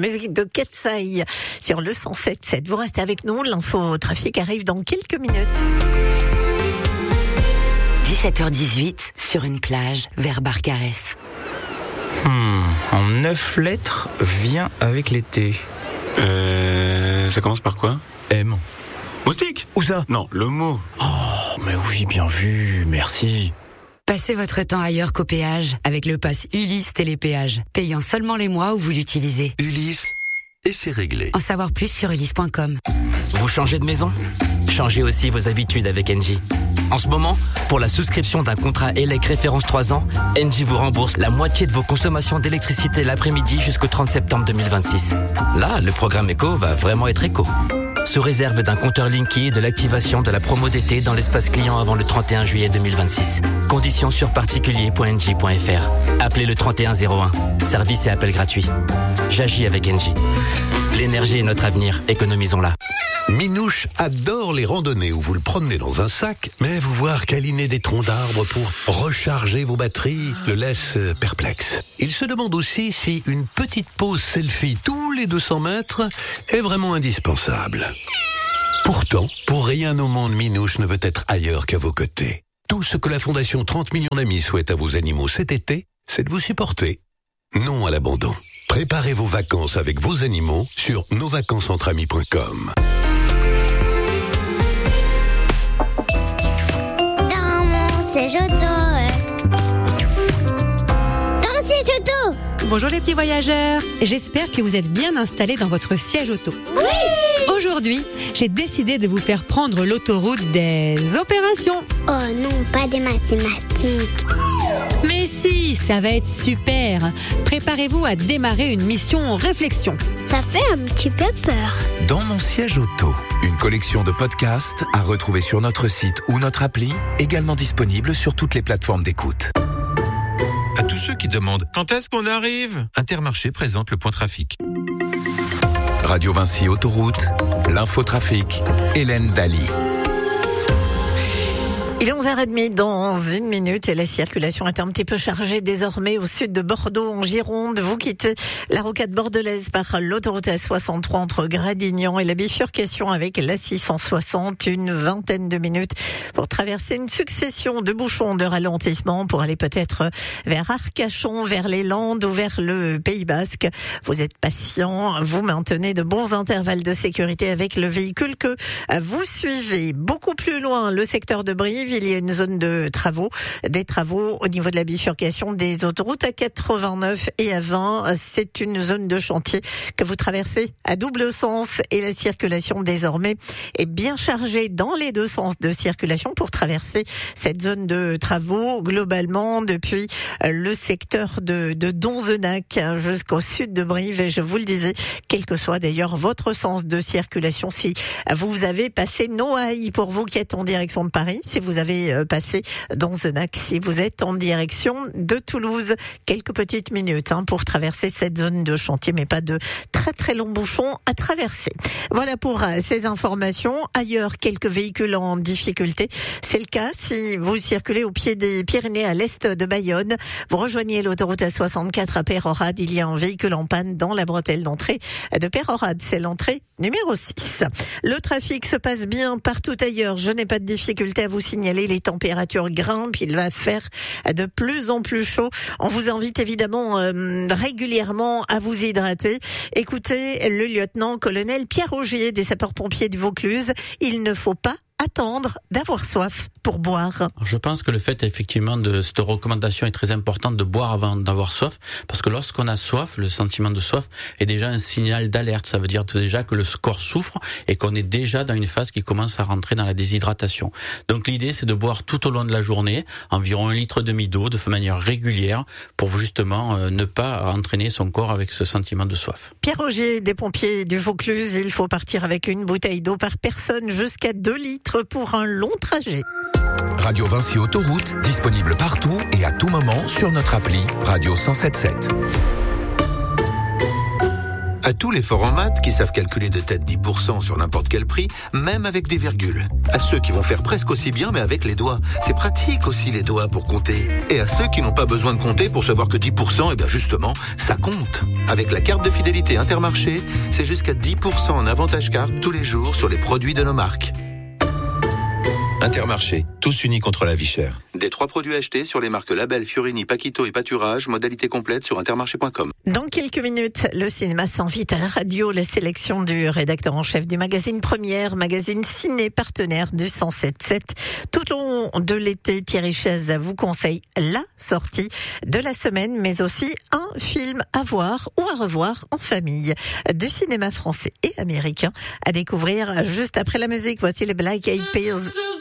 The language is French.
musique de Katsai sur le 107.7. Vous restez avec nous, l'info trafic arrive dans quelques minutes. 17h18, sur une plage, vers Barcarès. En 9 lettres, vient avec l'été. Ça commence par quoi? M. Moustique? Où ça? Non, le mot. Oh, mais oui, bien vu, merci. Passez votre temps ailleurs qu'au péage avec le pass Ulysse Télépéage, payant seulement les mois où vous l'utilisez. Ulysse, et c'est réglé. En savoir plus sur ulysse.com. Vous changez de maison? Changez aussi vos habitudes avec Engie. En ce moment, pour la souscription d'un contrat ELEC référence 3 ans, Engie vous rembourse la moitié de vos consommations d'électricité l'après-midi jusqu'au 30 septembre 2026. Là, le programme éco va vraiment être éco. Sous réserve d'un compteur Linky et de l'activation de la promo d'été dans l'espace client avant le 31 juillet 2026. Conditions sur particulier.engie.fr. Appelez le 3101. Service et appel gratuit. J'agis avec Engie. L'énergie est notre avenir. Économisons-la. Minouche adore les randonnées où vous le promenez dans un sac, mais vous voir câliner des troncs d'arbres pour recharger vos batteries le laisse perplexe. Il se demande aussi si une petite pause selfie tous les 200 mètres est vraiment indispensable. Pourtant, pour rien au monde, Minouche ne veut être ailleurs qu'à vos côtés. Tout ce que la Fondation 30 millions d'amis souhaite à vos animaux cet été, c'est de vous supporter. Non à l'abandon. Préparez vos vacances avec vos animaux sur nosvacancesentramis.com. Siège auto. Dans mon siège auto. Bonjour les petits voyageurs. J'espère que vous êtes bien installés dans votre siège auto. Oui. Aujourd'hui, j'ai décidé de vous faire prendre l'autoroute des opérations. Oh non, pas des mathématiques. Mais si, ça va être super. Préparez-vous à démarrer une mission réflexion. Ça fait un petit peu peur. Dans mon siège auto, une collection de podcasts à retrouver sur notre site ou notre appli, également disponible sur toutes les plateformes d'écoute. À tous ceux qui demandent quand est-ce qu'on arrive, Intermarché présente le point trafic. Radio Vinci Autoroute, l'infotrafic, Hélène Daly. Il est 11h30 dans une minute et la circulation est un petit peu chargée désormais au sud de Bordeaux, en Gironde. Vous quittez la rocade bordelaise par l'autoroute A63 entre Gradignan et la bifurcation avec la 660. Une vingtaine de minutes pour traverser une succession de bouchons de ralentissement pour aller peut-être vers Arcachon, vers les Landes ou vers le Pays Basque. Vous êtes patient, vous maintenez de bons intervalles de sécurité avec le véhicule que vous suivez. Beaucoup plus loin, le secteur de Brive, il y a une zone de travaux, des travaux au niveau de la bifurcation des autoroutes A89 et A20. C'est une zone de chantier que vous traversez à double sens et la circulation désormais est bien chargée dans les deux sens de circulation pour traverser cette zone de travaux globalement depuis le secteur de Donzenac jusqu'au sud de Brive. Et je vous le disais, quel que soit d'ailleurs votre sens de circulation, si vous avez passé Noailles pour vous qui êtes en direction de Paris, si vous avez passé Donzenac, si vous êtes en direction de Toulouse, quelques petites minutes pour traverser cette zone de chantier, mais pas de très très longs bouchons à traverser. Voilà pour ces informations. Ailleurs, quelques véhicules en difficulté. C'est le cas si vous circulez au pied des Pyrénées à l'est de Bayonne. Vous rejoignez l'autoroute A64 à Peyrehorade. Il y a un véhicule en panne dans la bretelle d'entrée de Peyrehorade. C'est l'entrée numéro 6. Le trafic se passe bien partout ailleurs. Je n'ai pas de difficulté à vous signaler. Les températures grimpent. Il va faire de plus en plus chaud. On vous invite évidemment régulièrement à vous hydrater. Écoutez le lieutenant-colonel Pierre Augier des sapeurs-pompiers du Vaucluse. Il ne faut pas attendre d'avoir soif pour boire. Je pense que le fait effectivement de cette recommandation est très importante de boire avant d'avoir soif, parce que lorsqu'on a soif, le sentiment de soif est déjà un signal d'alerte. Ça veut dire déjà que le corps souffre et qu'on est déjà dans une phase qui commence à rentrer dans la déshydratation. Donc l'idée c'est de boire tout au long de la journée environ 1,5 litre d'eau de manière régulière pour justement ne pas entraîner son corps avec ce sentiment de soif. Pierre Augier des pompiers du Vaucluse, il faut partir avec une bouteille d'eau par personne jusqu'à 2 litres pour un long trajet. Radio Vinci Autoroute, disponible partout et à tout moment sur notre appli Radio 107.7. À tous les forts en maths qui savent calculer de tête 10% sur n'importe quel prix, même avec des virgules. À ceux qui vont faire presque aussi bien mais avec les doigts. C'est pratique aussi les doigts pour compter. Et à ceux qui n'ont pas besoin de compter pour savoir que 10%, eh bien justement, ça compte. Avec la carte de fidélité Intermarché, c'est jusqu'à 10% en avantage carte tous les jours sur les produits de nos marques. Intermarché, tous unis contre la vie chère. Des 3 produits achetés sur les marques Label, Fiorini, Paquito et Pâturage, modalité complète sur intermarché.com. Dans quelques minutes, le cinéma s'invite à la radio, la sélection du rédacteur en chef du magazine Première, magazine ciné partenaire du 107.7. Tout au long de l'été, Thierry Chaise vous conseille la sortie de la semaine, mais aussi un film à voir ou à revoir en famille du cinéma français et américain à découvrir juste après la musique. Voici les Black Eyed Peas.